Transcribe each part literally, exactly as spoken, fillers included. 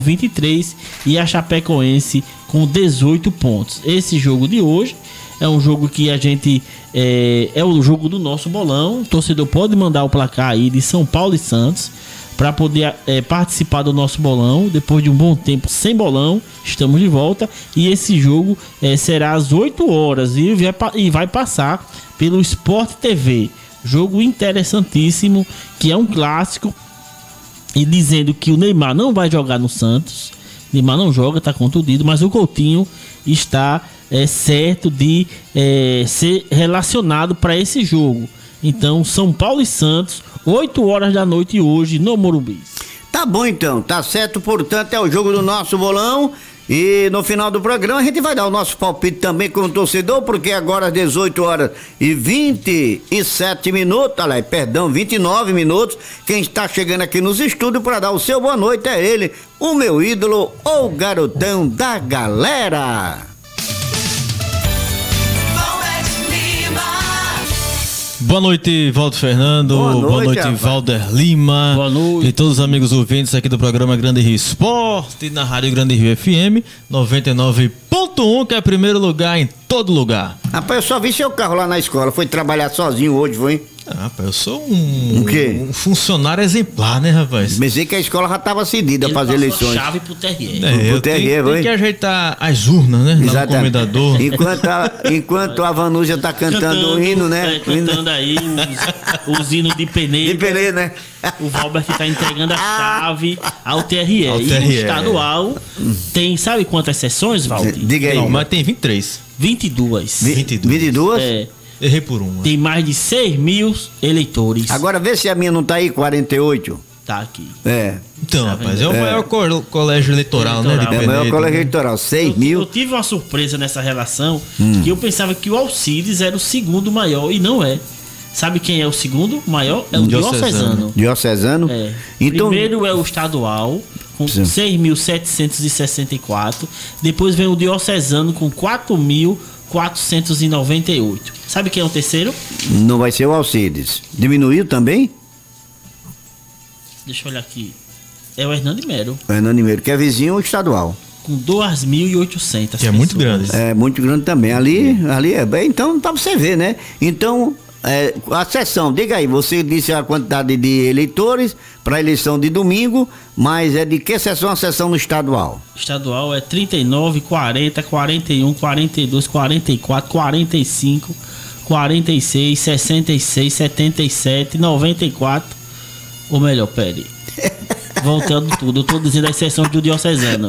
vinte e três e a Chapecoense com dezoito pontos. Esse jogo de hoje é um jogo que a gente é, é o jogo do nosso bolão. O torcedor pode mandar o placar aí de São Paulo e Santos para poder é, participar do nosso bolão. Depois de um bom tempo sem bolão, estamos de volta e esse jogo é, será às oito horas e vai, e vai passar pelo Sport T V. Jogo interessantíssimo, que é um clássico. E dizendo que o Neymar não vai jogar no Santos. Neymar não joga, está contundido, mas o Coutinho está é, certo de é, ser relacionado para esse jogo. Então, São Paulo e Santos, oito horas da noite hoje no Morumbi. Tá bom então, tá certo, portanto é o jogo do nosso bolão. E no final do programa a gente vai dar o nosso palpite também com o torcedor, porque agora às dezoito horas e vinte e sete minutos, olha, perdão, vinte e nove minutos, quem está chegando aqui nos estúdios para dar o seu boa noite é ele, o meu ídolo, o garotão da galera. Boa noite, Valdo Fernando. Boa noite, Boa noite Valder Lima. Boa noite. E todos os amigos ouvintes aqui do programa Grande Rio Esporte, na Rádio Grande Rio F M noventa e nove ponto um, que é primeiro lugar em todo lugar. Rapaz, eu só vi seu carro lá na escola. Foi trabalhar sozinho hoje, foi? Ah, rapaz, eu sou um, o quê? um funcionário exemplar, né, rapaz? Pensei que a escola já estava cedida para as eleições. Chave pro T R E. É, eu T R E, tenho, tenho que ajeitar as urnas, né? Exatamente. No comendador. Enquanto a, enquanto a Vanusa tá cantando, cantando o hino, né? É, cantando aí os, os hinos de peneira. De peneira, né? O Valbert tá entregando a chave ao T R E. Ao e T R E. o estadual tem, sabe quantas sessões, Valdir? Diga aí. Não, mas tem vinte e três. vinte e dois. vinte e dois. vinte e dois? É. Errei por uma. Tem mais de seis mil eleitores. Agora vê se a minha não tá aí, quarenta e oito. Tá aqui. É. Então, Tá rapaz, é o É. maior co- colégio eleitoral, né? De É o maior Penedo, colégio né? eleitoral, seis Eu, mil. eu tive uma surpresa nessa relação, Hum. que eu pensava que o Alcides era o segundo maior, e não é. Sabe quem é o segundo maior? É o Diocesano. Diocesano. Diocesano? É. Então, Primeiro é o estadual, com Sim. seis mil setecentos e sessenta e quatro. Depois vem o Diocesano com quatro mil quatrocentos e noventa e oito. Sabe quem é o terceiro? não vai ser o Alcides. Diminuiu também? Deixa eu olhar aqui. É o Hernando Mero, O Hernando Mineiro, que é vizinho estadual. com dois mil e oitocentas. Que é muito grande. É muito grande também. Ali, ali é bem, então pra você ver, né? Então, é, a sessão, diga aí, você disse a quantidade de eleitores para a eleição de domingo, mas é de que sessão a sessão no estadual? Estadual é trinta e nove, quarenta, quarenta e um, quarenta e dois, quarenta e quatro, quarenta e cinco, quarenta e seis, sessenta e seis, setenta e sete, noventa e quatro. Ou melhor, pere. Voltando tudo, eu tô dizendo as sessões do Diocesano.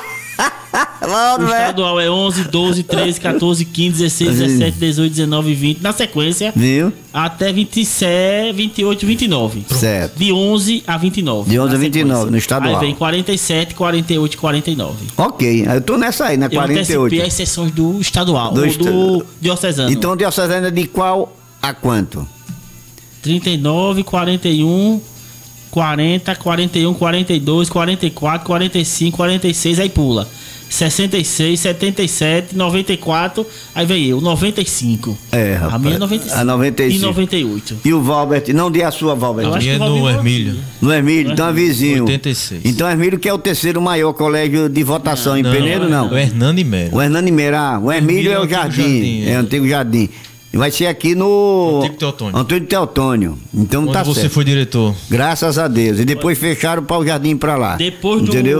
O estadual é onze, doze, treze, quatorze, quinze, dezesseis, dezessete, dezoito, dezenove e vinte. Na sequência, Viu? até vinte e sete, vinte e oito, vinte e nove. Certo. De onze a vinte e nove. De onze na a vinte e nove, sequência. no estadual. Aí vem quarenta e sete, quarenta e oito e quarenta e nove. Ok, eu tô nessa aí, na Eu quarenta e oito. antecipei as sessões do estadual, Do ou esta- do Diocesano. Então o Diocesano é de qual a quanto? trinta e nove, quarenta e um, quarenta, quarenta e um, quarenta e dois, quarenta e quatro, quarenta e cinco, quarenta e seis, aí pula. sessenta e seis, setenta e sete, noventa e quatro, aí vem eu, noventa e cinco. É, rapaz. A minha é noventa e cinco. A noventa e cinco. E noventa e oito. E o Valbert, não dê a sua, Valbert. Eu A acho minha é que o no Valdir Hermílio. No Hermílio, então é vizinho. oitenta e seis. Então Hermílio que é o terceiro maior colégio de votação em Não, Penedo, não. O Hernando e Mero. O Hernani Meira, o Hermílio é o Antigo Jardim, Jardim, é é. o Antigo Jardim. E vai ser aqui no Antigo Teotônio. Antigo Teotônio. Então Onde tá você certo. foi diretor? Graças a Deus. E depois fecharam para o Jardim para lá. Depois do- Entendeu?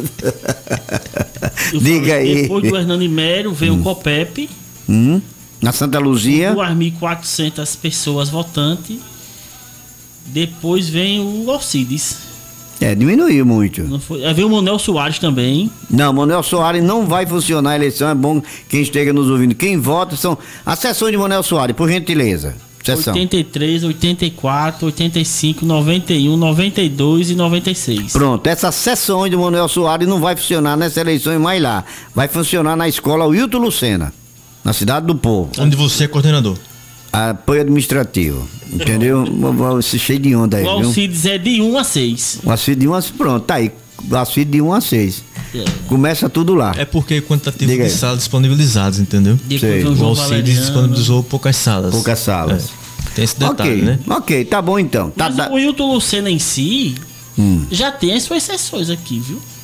Eu Diga falei, aí. Depois do Hernani Mero vem o Copep, Hum? Na Santa Luzia. duas mil e quatrocentas pessoas votantes. Depois vem o Alcides. É, diminuiu muito. Não foi? Aí vem o Manuel Soares também. Não, Manuel Soares não vai funcionar a eleição. É bom quem esteja nos ouvindo. Quem vota são as sessões de Manuel Soares, por gentileza. Sessão. oitenta e três, oitenta e quatro, oitenta e cinco, noventa e um, noventa e dois e noventa e seis. Pronto, essas sessões de Manuel Soares não vai funcionar nessas eleições mais lá. Vai funcionar na escola Wilton Lucena, na Cidade do Povo. Onde você é coordenador? Apoio administrativo. Entendeu? Esse cheio de onda aí, O viu? Alcides é de um a seis. O Alcides de um a seis. Pronto, tá aí. O Alcides de um a seis. É. Começa tudo lá. É porque quantitativo Diga de aí. salas disponibilizadas, entendeu? Depois Sei. vem o O João Alcides Valeriano. disponibilizou poucas salas. Poucas salas. É. Tem esse detalhe, ok, né? ok, tá bom então. Tá, Mas tá. o Wilton Lucena em si Hum. já tem as suas sessões aqui, viu?